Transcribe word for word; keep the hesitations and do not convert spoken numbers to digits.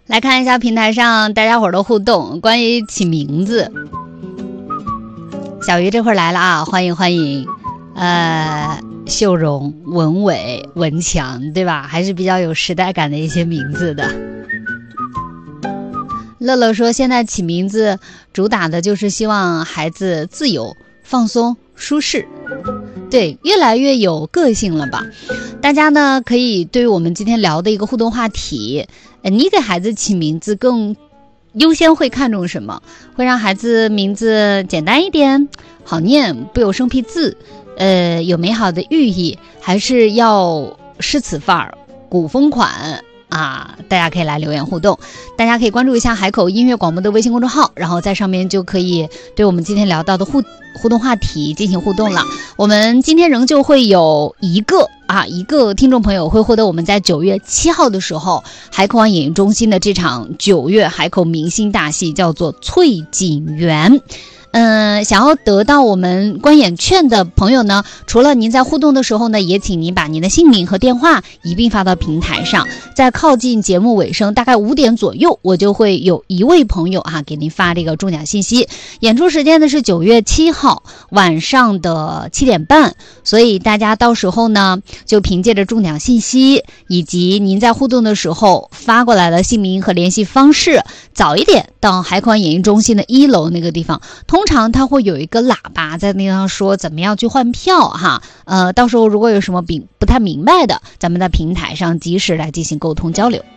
来看一下平台上大家伙的互动，关于起名字。小鱼这会儿来了啊，欢迎欢迎。呃，秀荣、文伟、文强，对吧？还是比较有时代感的一些名字的。乐乐说，现在起名字主打的就是希望孩子自由、放松、舒适，对，越来越有个性了吧？大家呢可以对于我们今天聊的一个互动话题，呃，你给孩子起名字更优先会看重什么？会让孩子名字简单一点，好念，不有生僻字，呃，有美好的寓意，还是要诗词范儿、古风款？啊，大家可以来留言互动，大家可以关注一下海口音乐广播的微信公众号，然后在上面就可以对我们今天聊到的互互动话题进行互动了。我们今天仍旧会有一个啊一个听众朋友会获得我们在九月七号的时候海口湾演艺中心的这场九月海口明星大戏，叫做《翠景园》。嗯，想要得到我们观演券的朋友呢，除了您在互动的时候呢，也请您把您的姓名和电话一并发到平台上。在靠近节目尾声，大概五点左右，我就会有一位朋友啊给您发这个中奖信息。演出时间呢是九月七号晚上的七点半，所以大家到时候呢就凭借着中奖信息以及您在互动的时候发过来的姓名和联系方式，早一点到海口湾演艺中心的一楼那个地方。通常它会有一个喇叭在那上说怎么样去换票哈，呃，到时候如果有什么不不太明白的，咱们在平台上及时来进行沟通交流。